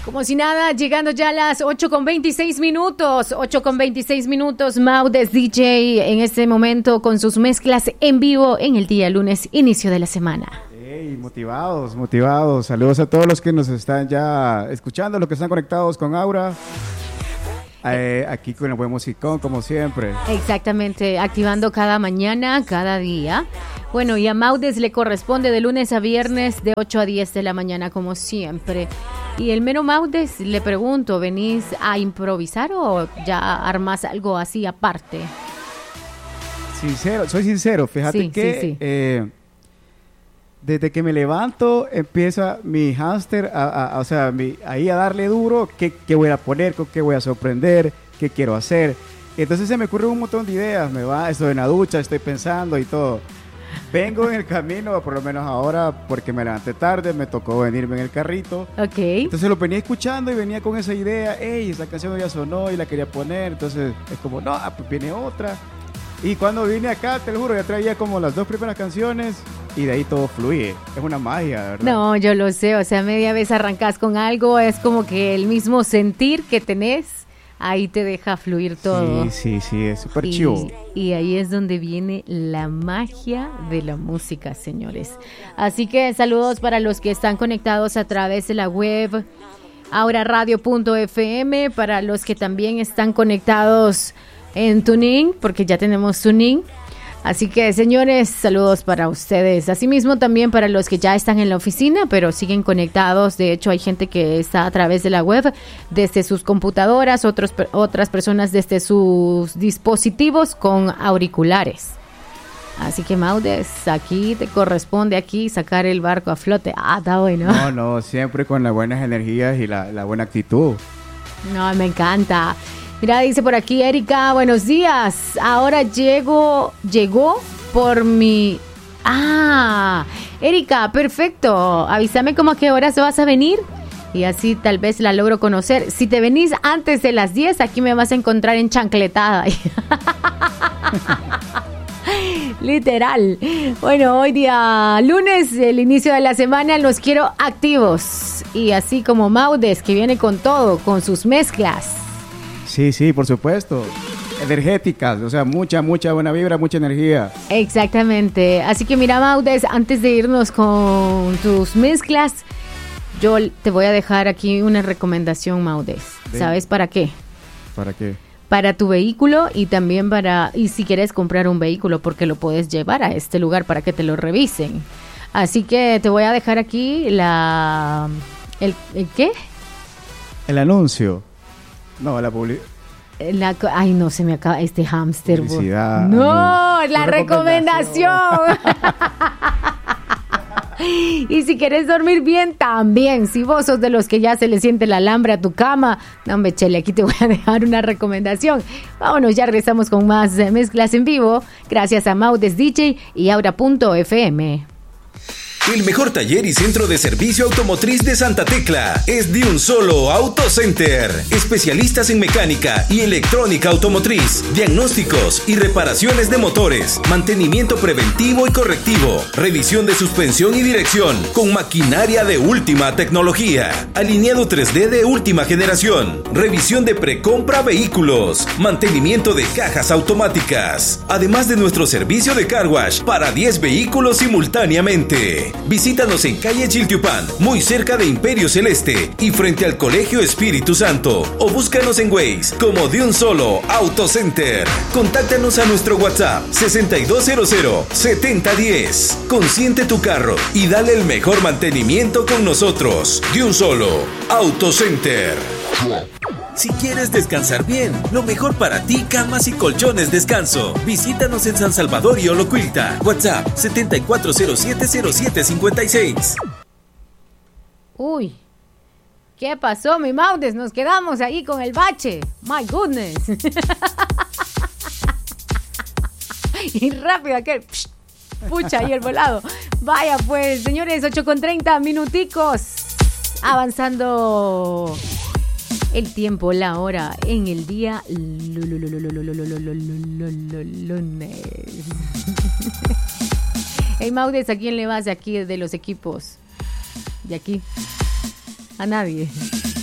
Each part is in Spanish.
Como si nada, llegando ya a las 8:26 minutos. 8:26 minutos. Maudes DJ en este momento con sus mezclas en vivo en el día lunes, inicio de la semana. Hey, motivados. Saludos a todos los que nos están ya escuchando, los que están conectados con Aura. Aquí con el buen musicón, como siempre. Exactamente, activando cada mañana, cada día. Bueno, y a Maudes le corresponde de lunes a viernes de 8 a 10 de la mañana, como siempre. Y el mero Maudes, le pregunto, ¿venís a improvisar o ya armas algo así aparte? Soy sincero, fíjate que desde que me levanto empieza mi hámster ahí a darle duro, qué voy a poner, con qué voy a sorprender, qué quiero hacer. Entonces se me ocurren un montón de ideas, estoy en la ducha, estoy pensando y todo. Vengo en el camino, por lo menos ahora, porque me levanté tarde, me tocó venirme en el carrito. Ok. Entonces lo venía escuchando y venía con esa idea, esa canción ya sonó y la quería poner, entonces es como, pues viene otra. Y cuando vine acá, te lo juro, ya traía como las 2 primeras canciones y de ahí todo fluye. Es una magia, ¿verdad? No, yo lo sé, o sea, media vez arrancas con algo, es como que el mismo sentir que tenés, ahí te deja fluir todo. Sí, es súper chivo. Y ahí es donde viene la magia de la música, señores. Así que saludos para los que están conectados a través de la web auraradio.fm, para los que también están conectados en TuneIn, porque ya tenemos TuneIn. Así que, señores, saludos para ustedes. Asimismo, también para los que ya están en la oficina, pero siguen conectados. De hecho, hay gente que está a través de la web, desde sus computadoras, otras personas desde sus dispositivos con auriculares. Así que, Maudes, aquí te corresponde sacar el barco a flote. Está bueno. No, siempre con las buenas energías y la buena actitud. No, me encanta. Mira, dice por aquí Erika, buenos días. Ahora llegó por mi... Erika, perfecto. Avísame como a qué horas vas a venir y así tal vez la logro conocer. Si te venís antes de las 10, aquí me vas a encontrar en chancletada. Literal. Bueno, hoy día lunes, el inicio de la semana, los quiero activos. Y así como Maudes, que viene con todo, con sus mezclas. Sí, por supuesto. Energéticas, o sea, mucha buena vibra, mucha energía. Exactamente. Así que mira, Maudes, antes de irnos con tus mezclas, yo te voy a dejar aquí una recomendación, Maudes. ¿Sabes para qué? ¿Para qué? Para tu vehículo y también y si quieres comprar un vehículo, porque lo puedes llevar a este lugar para que te lo revisen. Así que te voy a dejar aquí ¿el qué? El anuncio. No, la publicidad. Ay, no, se me acaba este hámster. Publicidad. No, la recomendación. Y si quieres dormir bien, también. Si vos sos de los que ya se le siente el alambre a tu cama, no, hombre, Chele, aquí te voy a dejar una recomendación. Vámonos, ya regresamos con más mezclas en vivo. Gracias a Maudes DJ y Aura.fm. El mejor taller y centro de servicio automotriz de Santa Tecla es de un solo Auto Center. Especialistas en mecánica y electrónica automotriz, diagnósticos y reparaciones de motores, mantenimiento preventivo y correctivo, revisión de suspensión y dirección con maquinaria de última tecnología, alineado 3D de última generación, revisión de precompra vehículos, mantenimiento de cajas automáticas, además de nuestro servicio de car wash para 10 vehículos simultáneamente. Visítanos en calle Chiltiupán, muy cerca de Imperio Celeste y frente al Colegio Espíritu Santo, o búscanos en Waze como de un solo Auto Center. Contáctanos a nuestro WhatsApp 6200-7010. Consiente tu carro y dale el mejor mantenimiento con nosotros. De un solo Auto Center. Si quieres descansar bien, lo mejor para ti, camas y colchones descanso. Visítanos en San Salvador y Olocuilta. WhatsApp 74070756. Uy, ¿qué pasó, mi Maudes? Nos quedamos ahí con el bache. My goodness. Y rápido aquel... Pucha, ahí el volado. Vaya pues, señores, 8:30 minuticos. Avanzando... el tiempo, la hora, en el día lunes. Hey, Maudes, ¿a quién le vas de aquí, de los equipos? De aquí. A nadie.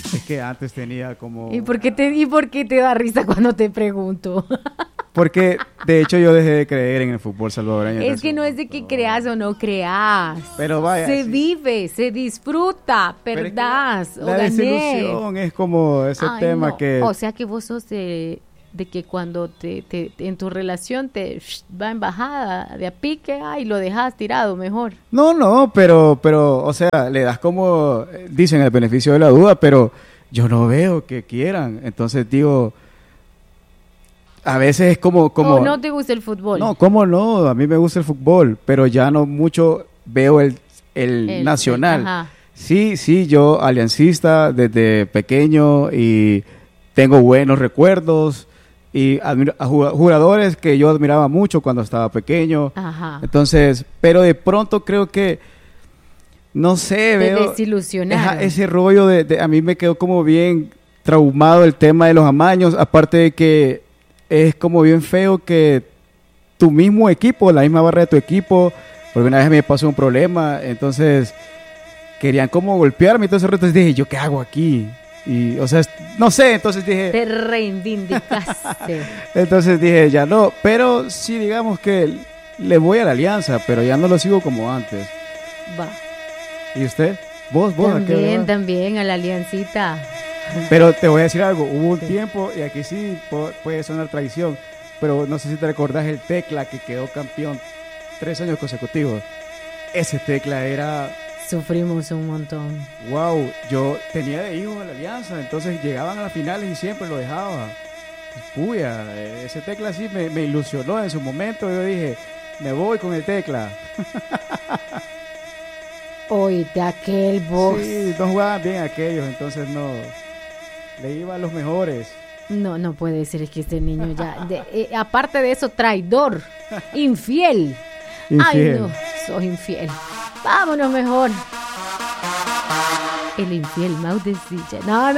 Es que antes tenía como... ¿Y por qué te da risa cuando te pregunto? Porque, de hecho, yo dejé de creer en el fútbol salvadoreño. Es que no es de que creas o no creas. Pero vaya. Se vive, se disfruta, perdás o la ganés. desilusión es como ese tema que... O sea que vos sos de que cuando en tu relación te va en bajada de a pique, lo dejas tirado mejor. No, pero, o sea, le das como, dicen, el beneficio de la duda, pero yo no veo que quieran. Entonces digo, a veces es como... ¿O no te gusta el fútbol? No, ¿cómo no? A mí me gusta el fútbol, pero ya no mucho veo el nacional. Ajá. Sí, yo aliancista desde pequeño y tengo buenos recuerdos. Y a jugadores que yo admiraba mucho cuando estaba pequeño. Ajá. Entonces, pero de pronto creo que, no sé, veo... desilusionaron. Ese rollo a mí me quedó como bien traumado el tema de los amaños, aparte de que es como bien feo que tu mismo equipo, la misma barra de tu equipo, porque una vez me pasó un problema, entonces querían como golpearme, entonces dije, ¿yo qué hago aquí? Y, o sea, no sé, entonces dije... Te reivindicaste. Entonces dije, ya no, pero sí, digamos que le voy a la Alianza, pero ya no lo sigo como antes. Va. ¿Y usted? ¿Vos? También, a la Aliancita. Pero te voy a decir algo, hubo un tiempo, y aquí sí puede sonar traición, pero no sé si te recordás el Tecla que quedó campeón 3 años consecutivos. Ese Tecla era... Sufrimos un montón. Wow, yo tenía de hijos en la Alianza, entonces llegaban a las finales y siempre lo dejaba. Puya, ese Tecla sí me ilusionó en su momento. Yo dije, me voy con el Tecla. Oíste, aquel vos. Sí, no jugaban bien aquellos, entonces no. Le iba a los mejores. No puede ser, es que este niño ya... aparte de eso, traidor, infiel. Ay, no, sos infiel. Vámonos mejor. El infiel, Mau de Silla. No.